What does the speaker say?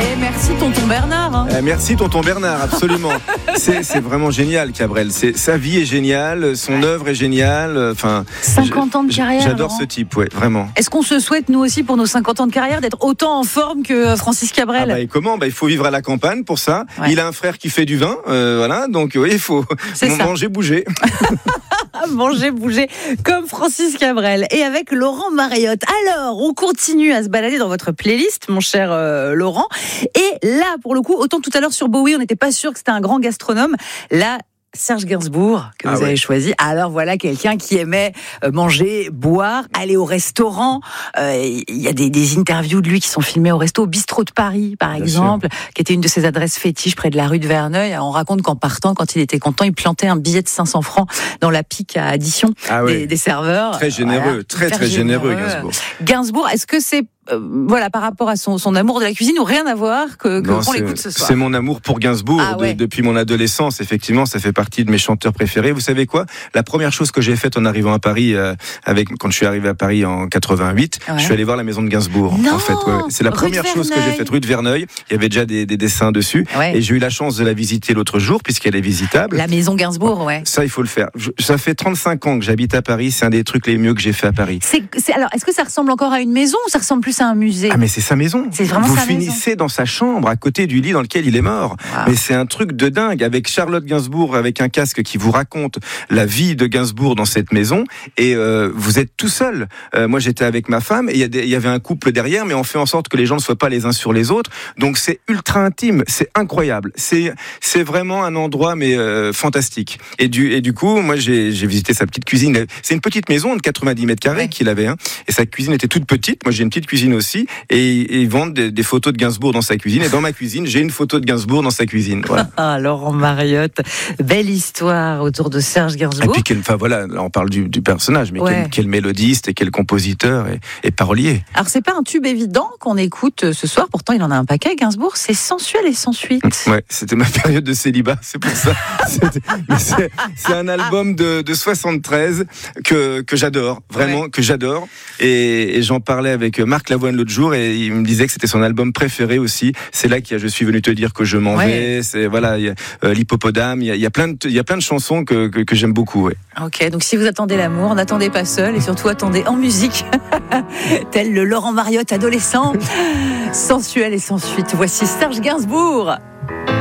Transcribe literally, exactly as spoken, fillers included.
Et merci tonton Bernard. Hein. Euh, merci tonton Bernard, absolument. c'est, c'est vraiment génial, Cabrel. C'est, sa vie est géniale, son ouais. œuvre est géniale. Enfin, cinquante ans de carrière. J'adore Laurent. ce type, ouais, vraiment. Est-ce qu'on se souhaite, nous aussi, pour nos cinquante ans de carrière, d'être autant en forme que Francis Cabrel? Ah bah, et comment bah, il faut vivre à la campagne pour ça. Ouais. Il a un frère qui fait du vin, euh, voilà. Donc oui, il faut manger, bouger. Manger, bouger, comme Francis Cabrel. Et avec Laurent Mariotte. Alors, on continue à se balader dans votre playlist, mon cher euh, Laurent. Et là, pour le coup, autant tout à l'heure sur Bowie, on n'était pas sûr que c'était un grand gastronome. Là, Serge Gainsbourg, que ah vous ouais. avez choisi. Alors voilà, quelqu'un qui aimait manger, boire, aller au restaurant. Il euh, y a des, des interviews de lui qui sont filmées au resto, au Bistrot de Paris, par Bien exemple, sûr. Qui était une de ses adresses fétiches près de la rue de Verneuil. On raconte qu'en partant, quand il était content, il plantait un billet de cinq cents francs dans la pique à addition ah ouais. des, des serveurs. Très généreux, voilà, très très généreux, généreux, Gainsbourg. Gainsbourg, est-ce que c'est Euh, voilà, par rapport à son, son amour de la cuisine, ou rien à voir que, que non, qu'on l'écoute ce soir? C'est mon amour pour Gainsbourg ah, ouais. de, depuis mon adolescence. Effectivement, ça fait partie de mes chanteurs préférés. Vous savez quoi? La première chose que j'ai faite en arrivant à Paris, euh, avec quand je suis arrivé à Paris en quatre-vingt-huit, ouais. je suis allé voir la maison de Gainsbourg. Non, en fait, ouais. c'est la première chose que j'ai faite, rue de Verneuil. Il y avait déjà des, des dessins dessus, ouais. et j'ai eu la chance de la visiter l'autre jour puisqu'elle est visitable. La maison Gainsbourg, ouais. Ça, il faut le faire. Je, ça fait trente-cinq ans que j'habite à Paris. C'est un des trucs les mieux que j'ai fait à Paris. C'est, c'est, alors, est-ce que ça ressemble encore à une maison ou ça ressemble plus à un musée? Ah, mais c'est sa maison. C'est vraiment Vous sa finissez maison. Dans sa chambre, à côté du lit dans lequel il est mort. Wow. Mais c'est un truc de dingue, avec Charlotte Gainsbourg, avec un casque qui vous raconte la vie de Gainsbourg dans cette maison. Et euh, vous êtes tout seul. Euh, moi, j'étais avec ma femme, et il y, y avait un couple derrière, mais on fait en sorte que les gens ne soient pas les uns sur les autres. Donc c'est ultra intime, c'est incroyable. C'est, c'est vraiment un endroit, mais euh, fantastique. Et du, et du coup, moi, j'ai, j'ai visité sa petite cuisine. C'est une petite maison de quatre-vingt-dix mètres carrés ouais. qu'il avait. Hein, et sa cuisine était toute petite. Moi, j'ai une petite cuisine aussi. Et, et ils vendent des, des photos de Gainsbourg dans sa cuisine, et dans ma cuisine j'ai une photo de Gainsbourg dans sa cuisine. Voilà. Ah, Laurent Mariotte, belle histoire autour de Serge Gainsbourg. Et puis quel, enfin voilà, là on parle du, du personnage, mais ouais. quel, quel mélodiste et quel compositeur et, et parolier. Alors c'est pas un tube évident qu'on écoute ce soir, pourtant il en a un paquet. Gainsbourg, c'est sensuel et sans suite. Ouais, c'était ma période de célibat, c'est pour ça. Mais c'est, c'est un album de, de soixante-treize que que j'adore, vraiment ouais. que j'adore. Et, et j'en parlais avec Marc Lavoine l'autre jour, et il me disait que c'était son album préféré aussi. C'est là qu'il y a Je suis venu te dire que je m'en ouais. vais. C'est voilà, il y a euh, l'hippopotame. Il y a, il y a plein de, il y a plein de chansons que que, que j'aime beaucoup. Ouais. Ok, donc si vous attendez l'amour, n'attendez pas seul, et surtout attendez en musique, tel le Laurent Mariotte adolescent, sensuel et sans suite. Voici Serge Gainsbourg.